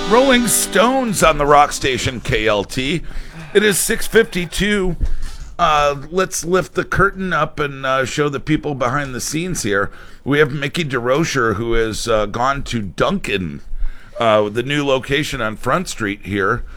Rolling Stones on the rock station KLT. It is 6:52. Let's lift the curtain up and show the people behind the scenes here. We have Mickey DeRocher, who has gone to Dunkin', the new location on Front Street here.